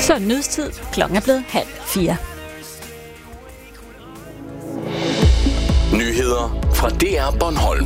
Så er det nyhedstid. Klokken er blevet 3:30. Nyheder fra DR Bornholm.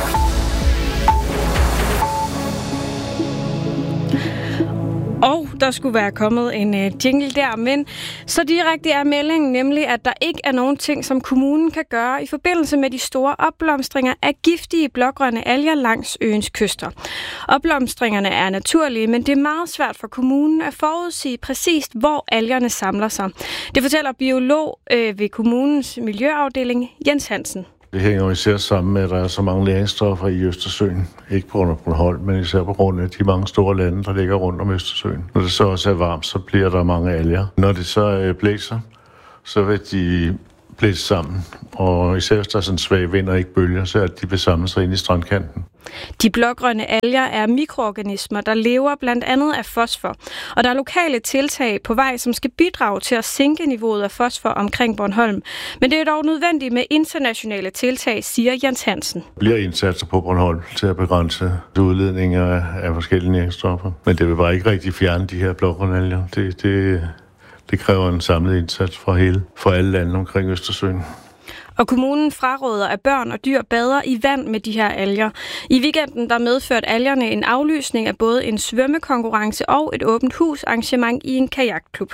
Og der skulle være kommet en jingle der, men så direkte er meldingen nemlig, at der ikke er nogen ting, som kommunen kan gøre i forbindelse med de store opblomstringer af giftige blågrønne alger langs øens kyster. Opblomstringerne er naturlige, men det er meget svært for kommunen at forudsige præcist, hvor algerne samler sig. Det fortæller biolog ved kommunens miljøafdeling Jens Hansen. Det hænger jo især sammen med, at der er så mange næringsstoffer i Østersøen. Ikke på grund af Bornholm, men især på grund af de mange store lande, der ligger rundt om Østersøen. Når det så også er varmt, så bliver der mange alger. Når det så blæser, så vil de blæse sammen. Og især hvis der er sådan en svag vind og ikke bølger, så er de vil samle sig ind i strandkanten. De blågrønne alger er mikroorganismer, der lever blandt andet af fosfor. Og der er lokale tiltag på vej, som skal bidrage til at sænke niveauet af fosfor omkring Bornholm. Men det er dog nødvendigt med internationale tiltag, siger Jens Hansen. Der bliver indsatser på Bornholm til at begrænse udledninger af forskellige næringsstoffer. Men det vil bare ikke rigtig fjerne de her blågrønne alger. Det kræver en samlet indsats for alle lande omkring Østersøen. Og kommunen fraråder, at børn og dyr bader i vand med de her alger. I weekenden der medførte algerne en aflysning af både en svømmekonkurrence og et åbent hus-arrangement i en kajakklub.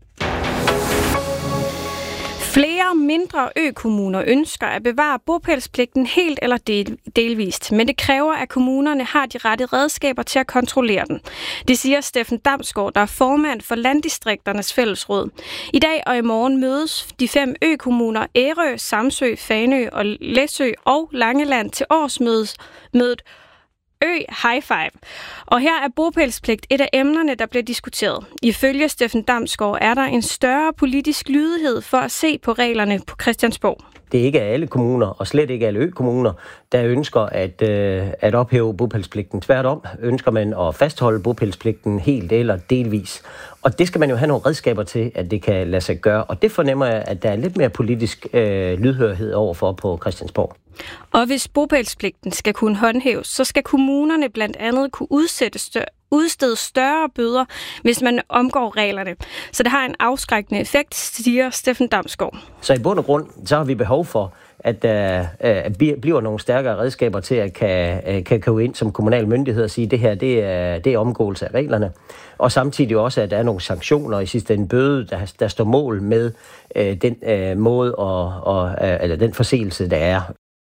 Flere mindre økommuner ønsker at bevare bopælspligten helt eller delvist, men det kræver, at kommunerne har de rette redskaber til at kontrollere den. Det siger Steffen Damsgaard, der er formand for Landdistrikternes Fællesråd. I dag og i morgen mødes de 5 økommuner Ærø, Samsø, Fanø og Læsø og Langeland til årsmødet High Five. Og her er bopælspligt et af emnerne, der bliver diskuteret. Ifølge Steffen Damsgaard er der en større politisk lydighed for at se på reglerne på Christiansborg. Det er ikke alle kommuner, og slet ikke alle økommuner, der ønsker at ophæve bopælspligten. Tværtom ønsker man at fastholde bopælspligten helt eller delvis. Og det skal man jo have nogle redskaber til, at det kan lade sig gøre. Og det fornemmer jeg, at der er lidt mere politisk lydhørhed overfor på Christiansborg. Og hvis bopælspligten skal kunne håndhæves, så skal kommunerne blandt andet kunne udstede større bøder, hvis man omgår reglerne. Så det har en afskrækkende effekt, siger Steffen Damsgaard. Så i bund og grund, så har vi behov for, at der bliver nogle stærkere redskaber til at kan gå ind som kommunal myndighed og sige, at det her det er omgåelse af reglerne. Og samtidig også, at der er nogle sanktioner, i sidste ende bøde, der står mål med den måde eller den forseelse, der er.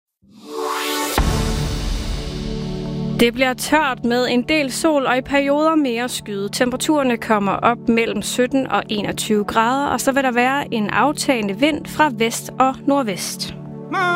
Det bliver tørt med en del sol og i perioder mere skyde. Temperaturerne kommer op mellem 17 og 21 grader, og så vil der være en aftagende vind fra vest og nordvest.